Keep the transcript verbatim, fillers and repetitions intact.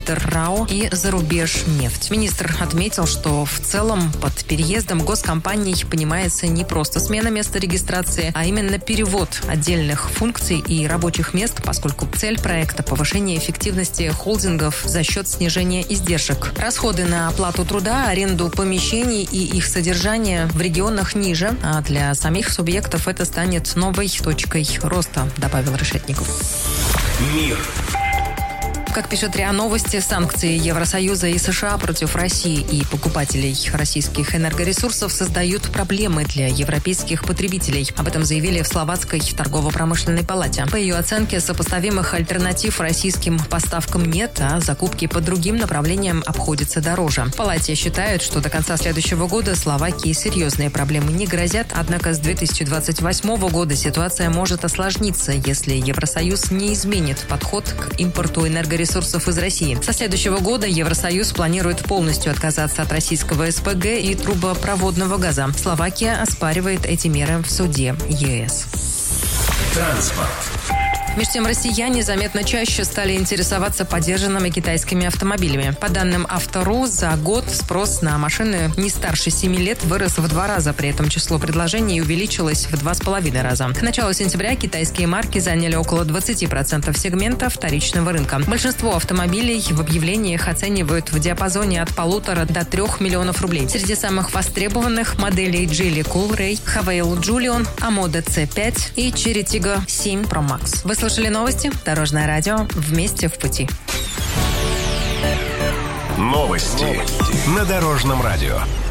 РАО и Зарубежнефть. Министр отметил, что в целом под переездом госкомпаний понимается не просто смена места регистрации, а именно перевод отдельных функций и рабочих мест, поскольку цель проекта – повышение эффективности холдингов за счет снижения издержек. Расходы на оплату труда, аренду помещений и их содержание в регионах ниже, а для самих субъектов это станет новой точкой роста, добавил Решетников. Мир. Как пишет РИА Новости, санкции Евросоюза и США против России и покупателей российских энергоресурсов создают проблемы для европейских потребителей. Об этом заявили в Словацкой торгово-промышленной палате. По ее оценке, сопоставимых альтернатив российским поставкам нет, а закупки по другим направлениям обходятся дороже. В палате считают, что до конца следующего года Словакии серьезные проблемы не грозят, однако с две тысячи двадцать восьмого года ситуация может осложниться, если Евросоюз не изменит подход к импорту энергоресурсов ресурсов из России. Со следующего года Евросоюз планирует полностью отказаться от российского СПГ и трубопроводного газа. Словакия оспаривает эти меры в суде ЕС. Транспорт. Между тем, россияне заметно чаще стали интересоваться подержанными китайскими автомобилями. По данным Авто.ру, за год спрос на машины не старше семи лет вырос в два раза. При этом число предложений увеличилось в два с половиной раза. К началу сентября китайские марки заняли около двадцать процентов сегмента вторичного рынка. Большинство автомобилей в объявлениях оценивают в диапазоне от полутора до трех миллионов рублей. Среди самых востребованных моделей Geely Coolray, Havail Julion, Amoda си пять и Chery Tiggo семь Pro Max. Вы слушали новости? Дорожное радио. Вместе в пути. Новости на Дорожном радио.